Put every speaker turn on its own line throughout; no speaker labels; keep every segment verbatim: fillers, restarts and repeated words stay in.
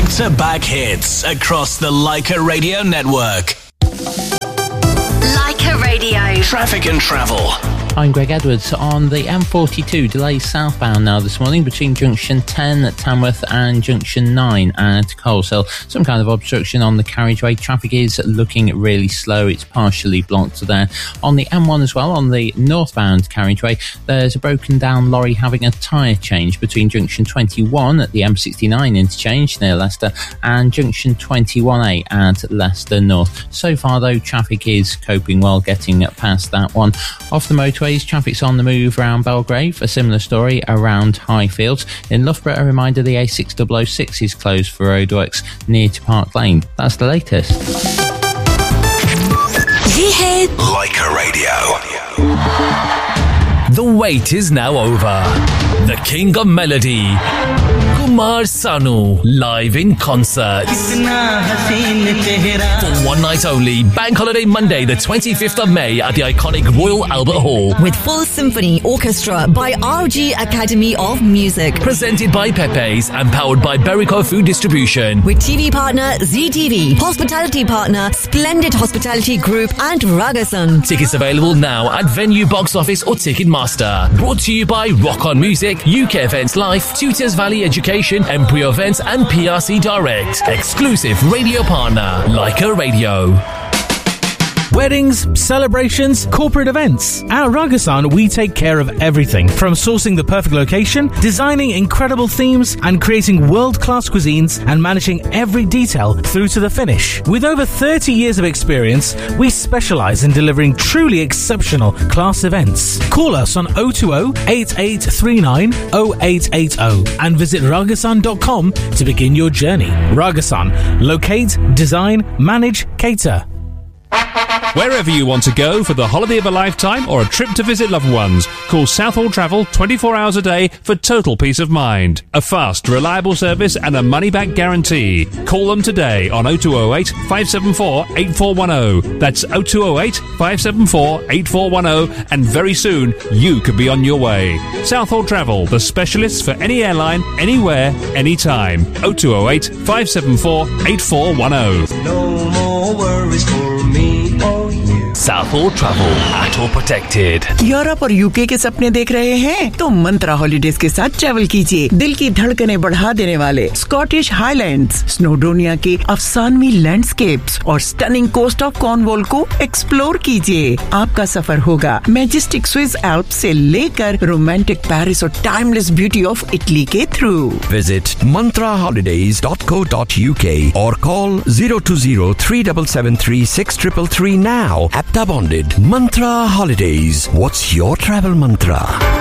Back-to-back hits across the Leica Radio network.
Leica Radio.
Traffic and travel.
I'm Greg Edwards. On the M forty-two, delays southbound now this morning between junction ten at Tamworth and junction nine at Coleshill. Some kind of obstruction on the carriageway. Traffic is looking really slow. It's partially blocked there. On the M one as well, on the northbound carriageway, there's a broken down lorry having a tyre change between junction twenty-one at the M sixty-nine interchange near Leicester and junction twenty-one A at Leicester North. So far though, traffic is coping well getting past that one. Off the motorway, traffic's on the move around Belgrave. A similar story around Highfields. In Loughborough, a reminder the A six double oh six is closed for roadworks near to Park Lane. That's the latest.
Ye hai
Leica Radio.
The wait is now over. The King of Melody, Kumar Sanu, live in concert. For one night only, Bank Holiday Monday, the twenty-fifth of May at the iconic Royal Albert Hall.
With full symphony orchestra by R G Academy of Music.
Presented by Pepe's and powered by Berico Food Distribution.
With T V partner Z T V, hospitality partner Splendid Hospitality Group and Ragasan.
Tickets available now at Venue Box Office or Ticketmaster. Brought to you by Rock On Music, U K Events Life, Tutors Valley Education, Emporio Events and P R C Direct. Exclusive radio partner, Leica Radio.
Weddings, celebrations, corporate events. At Ragasan, we take care of everything from sourcing the perfect location, designing incredible themes, and creating world-class cuisines and managing every detail through to the finish. With over thirty years of experience, we specialize in delivering truly exceptional class events. Call us on oh two oh, eight eight three nine, oh eight eight oh and visit ragasan dot com to begin your journey. Ragasan. Locate, design, manage, cater.
Wherever you want to go for the holiday of a lifetime or a trip to visit loved ones, call Southall Travel twenty-four hours a day for total peace of mind. A fast, reliable service and a money-back guarantee. Call them today on oh two oh eight, five seven four, eight four one oh. That's oh two oh eight, five seven four, eight four one oh, and very soon you could be on your way. Southall Travel, the specialists for any airline, anywhere, anytime. oh two oh eight, five seven four, eight four one oh.
No more worries for me or you.
Southall Travel, Auto Protected.
Europe और UK के सपने देख रहे हैं तो मंत्रा holidays के साथ travel कीजिए। दिल की धड़कनें बढ़ा देने वाले स्कॉटिश हाईलैंड्स, स्नोडोनिया के अफसानवी लैंडस्केप्स और स्टनिंग कोस्ट ऑफ कॉर्नवॉल को एक्सप्लोर कीजिए। आपका सफर होगा मैजेस्टिक स्विस एल्प्स से लेकर रोमांटिक पेरिस और टाइमलेस ब्यूटी ऑफ इटली के through.
Visit mantra holidays dot co dot u k or call zero two zero, three seven seven three, six three three now. Apta bonded. Mantra Holidays. What's your travel mantra?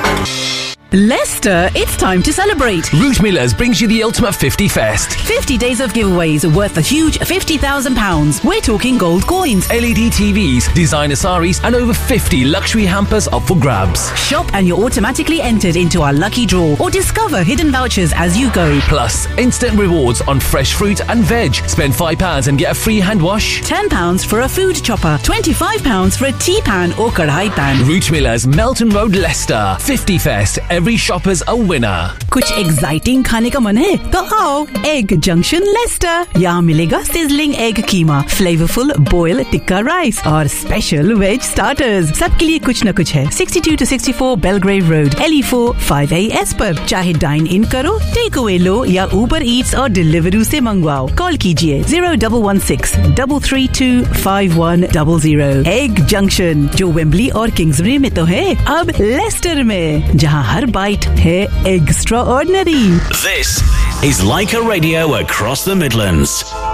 Leicester, it's time to celebrate.
Root Millers brings you the Ultimate fifty Fest.
fifty days of giveaways worth a huge fifty thousand pounds. We're talking gold coins,
L E D T Vs, designer saris, and over fifty luxury hampers up for grabs.
Shop and you're automatically entered into our lucky draw or discover hidden vouchers as you go.
Plus, instant rewards on fresh fruit and veg. Spend five pounds and get a free hand wash.
ten pounds for a food chopper. twenty-five pounds for a tea pan or kadhai pan.
Root Millers, Melton Road, Leicester. fifty Fest. Every shopper's a winner.
कुछ exciting खाने का मन है तो आओ Egg Junction Leicester. यहाँ मिलेगा sizzling egg कीमा, flavorful boiled tikka rice और special veg starters. सबके लिए कुछ न कुछ है. sixty-two to sixty-four Belgrave Road, L E four five A S पर. चाहे dine in करो, take away लो या Uber Eats और Deliveroo से मंगवाओ. कॉल कीजिए zero one one six, three three two, five one zero zero. Egg Junction जो Wembley और Kingsbury में तो है, अब लेस्टर में जहाँ हर बाइट है extraordinary.
This is Leica Radio across the Midlands.